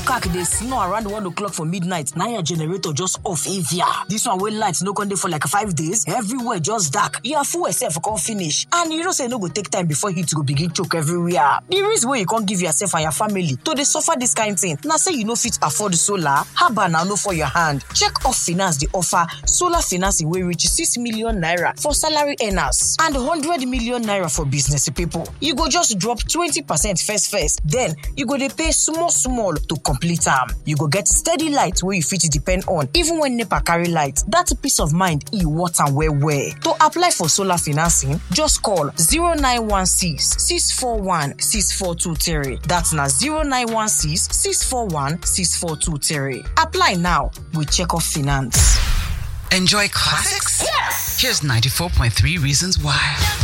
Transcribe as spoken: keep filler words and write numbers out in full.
Makak dey snore around one o'clock for midnight. Now your generator just off avia. This one wey light no con dey for like five days. Everywhere just dark. Your fuel self con finish. And you know say no go take time before heat go begin choke everywhere. The reason why you can't give yourself and your family to dey suffer this kind thing. Now say you no fit afford solar, haba now no for your hand. Check Off Finance the offer solar financing wey reach six million naira for salary earners and one hundred million naira for business people. You go just drop twenty percent first first. Then you go dey pay small small to complete am. You go get steady light where you fit depend on even when NEPA carry light. That peace of mind e worth am well well. To apply for solar financing, just call zero nine one six, six four one, six four two three. That's na zero nine one six, six four one, six four two three. Apply now with Check Off Finance. Enjoy classics? Yes! Here's ninety-four point three reasons why.